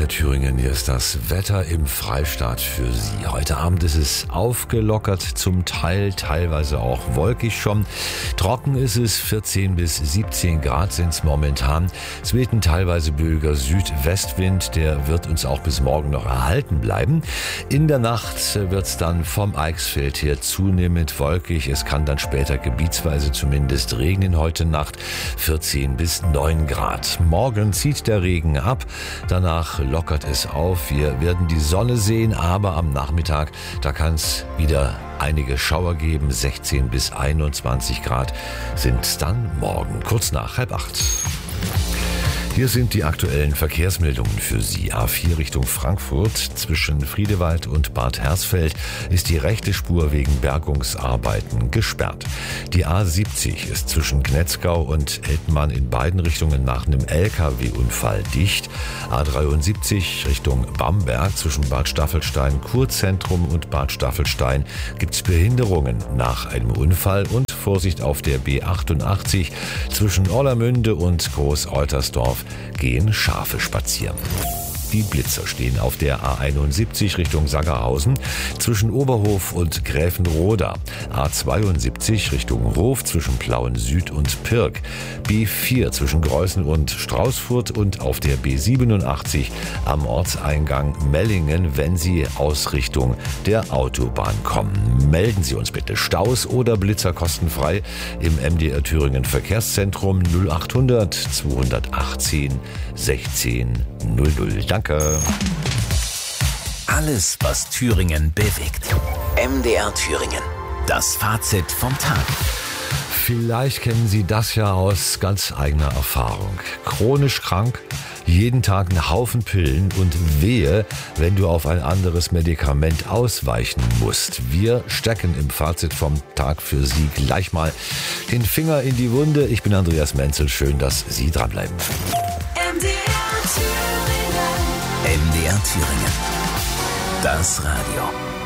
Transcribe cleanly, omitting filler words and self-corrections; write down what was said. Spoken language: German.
MDR Thüringen. Hier ist das Wetter im Freistaat für Sie. Heute Abend ist es aufgelockert, zum Teil teilweise auch wolkig schon. Trocken ist es, 14 bis 17 Grad sind es momentan. Es weht ein teilweise böiger Südwestwind, der wird uns auch bis morgen noch erhalten bleiben. In der Nacht wird es dann vom Eichsfeld her zunehmend wolkig. Es kann dann später gebietsweise zumindest regnen heute Nacht, 14 bis 9 Grad. Morgen zieht der Regen ab. Danach lockert es auf. Wir werden die Sonne sehen, aber am Nachmittag, da kann es wieder einige Schauer geben. 16 bis 21 Grad sind es dann morgen, kurz nach 7:30. Hier sind die aktuellen Verkehrsmeldungen für Sie. A4 Richtung Frankfurt zwischen Friedewald und Bad Hersfeld ist die rechte Spur wegen Bergungsarbeiten gesperrt. Die A70 ist zwischen Gnetzgau und Eltmann in beiden Richtungen nach einem LKW-Unfall dicht. A73 Richtung Bamberg zwischen Bad Staffelstein Kurzentrum und Bad Staffelstein gibt es Behinderungen nach einem Unfall und Vorsicht auf der B88 zwischen Orlamünde und Groß-Eutersdorf gehen Schafe spazieren. Die Blitzer stehen auf der A71 Richtung Sangerhausen zwischen Oberhof und Gräfenroda. A72 Richtung Hof zwischen Plauen Süd und Pirk. B4 zwischen Greußen und Straußfurt und auf der B87 am Ortseingang Mellingen, wenn Sie aus Richtung der Autobahn kommen. Melden Sie uns bitte Staus oder Blitzer kostenfrei im MDR Thüringen Verkehrszentrum 0800 218 16 00. Danke. Alles, was Thüringen bewegt. MDR Thüringen. Das Fazit vom Tag. Vielleicht kennen Sie das ja aus ganz eigener Erfahrung. Chronisch krank, jeden Tag einen Haufen Pillen und wehe, wenn du auf ein anderes Medikament ausweichen musst. Wir stecken im Fazit vom Tag für Sie gleich mal den Finger in die Wunde. Ich bin Andreas Menzel. Schön, dass Sie dranbleiben. MDR Thüringen. Das Radio.